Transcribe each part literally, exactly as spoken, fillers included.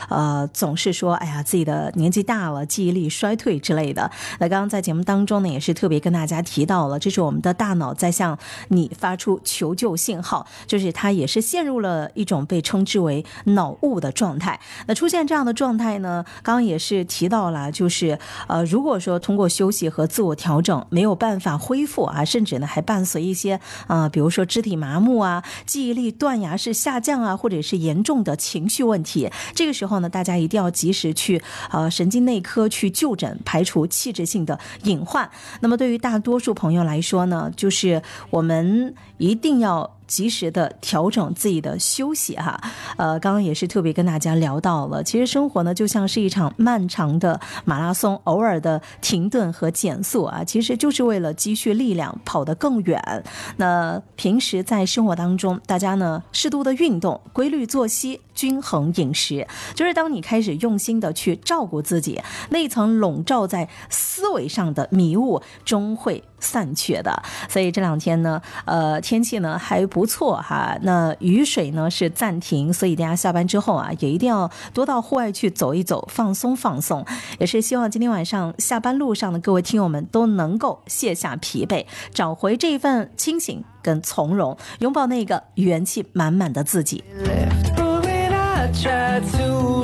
呃总是说哎呀自己的年纪大了，记忆力衰退之类的。那刚刚在节目当中呢，也是特别跟大家提到了，这是我们的大脑在向你发出求救信号，就是它也是陷入了一种被称之为脑雾的状态。那出现这样的状态呢，刚刚也是提到了，就是呃，如果说通过休息和自我调整没有办法恢复啊，甚至呢还伴随一些啊、呃，比如说肢体麻木啊、记忆力断崖式下降啊，或者是严重的情绪问题，这个时候呢，大家一定要及时去呃神经内科去就诊，排除器质性的隐患。那么对于大多数朋友来说呢，就是我们一定要及时的调整自己的休息哈，呃，刚刚也是特别跟大家聊到了，其实生活呢就像是一场漫长的马拉松，偶尔的停顿和减速啊，其实就是为了积蓄力量，跑得更远。那平时在生活当中，大家呢适度的运动，规律作息，均衡饮食，就是当你开始用心的去照顾自己，那一层笼罩在思维上的迷雾终会散去的。所以这两天呢，呃，天气呢还不错哈，那雨水呢是暂停，所以大家下班之后啊，也一定要多到户外去走一走，放松放松。也是希望今天晚上下班路上的各位听友们都能够卸下疲惫，找回这一份清醒跟从容，拥抱那个元气满满的自己。Try to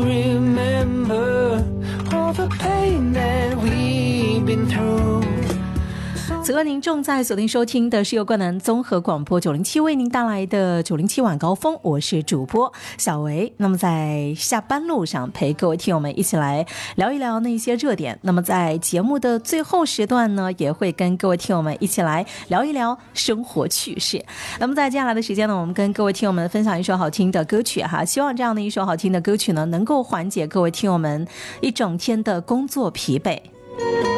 remember all the pain that we've been through。此刻您正在锁定收听的是由冠南综合广播九零七为您带来的九零七晚高峰，我是主播小维。那么在下班路上陪各位听友们一起来聊一聊那些热点，那么在节目的最后时段呢，也会跟各位听友们一起来聊一聊生活趣事。那么在接下来的时间呢，我们跟各位听友们分享一首好听的歌曲哈，希望这样的一首好听的歌曲呢，能够缓解各位听友们一整天的工作疲惫。